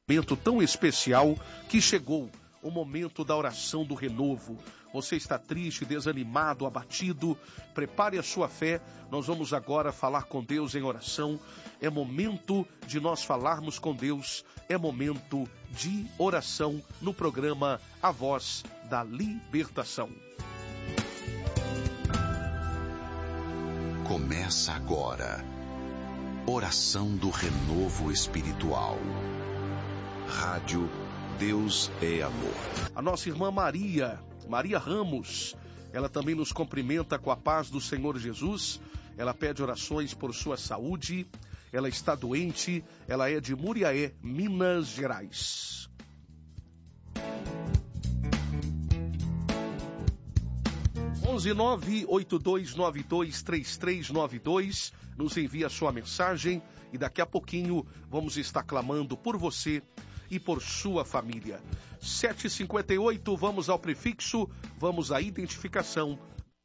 Momento tão especial que chegou o momento da oração do renovo. Você está triste, desanimado, abatido? Prepare a sua fé. Nós vamos agora falar com Deus em oração. É momento de nós falarmos com Deus. É momento de oração no programa A Voz da Libertação. Começa agora. Oração do Renovo Espiritual. Rádio Deus é Amor. A nossa irmã Maria Ramos, ela também nos cumprimenta com a paz do Senhor Jesus. Ela pede orações por sua saúde. Ela está doente. Ela é de Muriaé, Minas Gerais. onze 982923392. Nos envia sua mensagem e daqui a pouquinho vamos estar clamando por você e por sua família. 7h58, vamos ao prefixo, vamos à identificação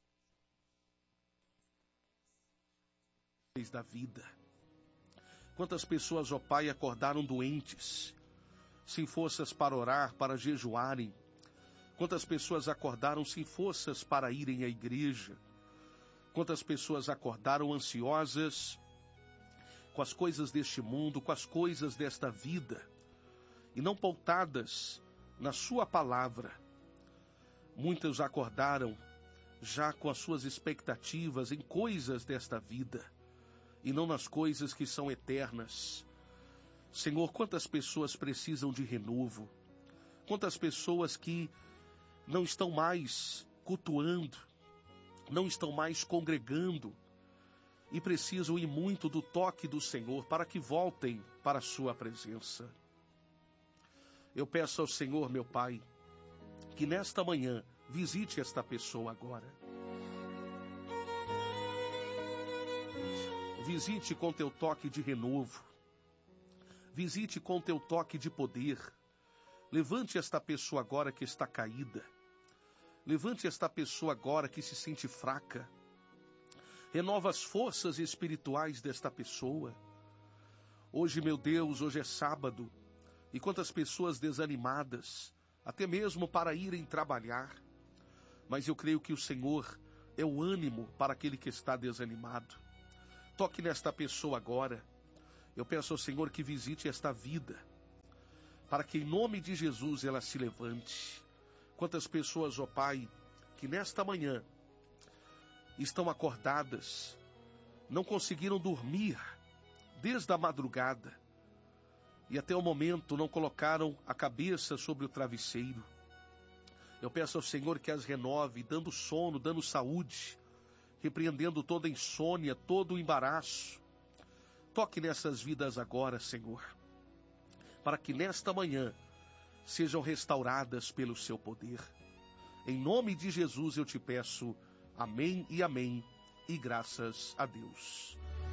da vida. Quantas pessoas, ó Pai, acordaram doentes, sem forças para orar, para jejuarem. Quantas pessoas acordaram sem forças para irem à igreja. Quantas pessoas acordaram ansiosas com as coisas deste mundo, com as coisas desta vida, e não pautadas na sua palavra. Muitos acordaram já com as suas expectativas em coisas desta vida, e não nas coisas que são eternas. Senhor, quantas pessoas precisam de renovo? Quantas pessoas que não estão mais cultuando, não estão mais congregando, e precisam ir muito do toque do Senhor para que voltem para a sua presença. Eu peço ao Senhor, meu Pai, que nesta manhã visite esta pessoa agora. Visite com teu toque de renovo. Visite com teu toque de poder. Levante esta pessoa agora que está caída. Levante esta pessoa agora que se sente fraca. Renova as forças espirituais desta pessoa. Hoje, meu Deus, hoje é sábado. E quantas pessoas desanimadas, até mesmo para irem trabalhar. Mas eu creio que o Senhor é o ânimo para aquele que está desanimado. Toque nesta pessoa agora. Eu peço ao Senhor que visite esta vida, para que em nome de Jesus ela se levante. Quantas pessoas, ó Pai, que nesta manhã estão acordadas, não conseguiram dormir desde a madrugada, e até o momento não colocaram a cabeça sobre o travesseiro. Eu peço ao Senhor que as renove, dando sono, dando saúde, repreendendo toda insônia, todo o embaraço. Toque nessas vidas agora, Senhor, para que nesta manhã sejam restauradas pelo seu poder. Em nome de Jesus eu te peço, amém e amém, e graças a Deus.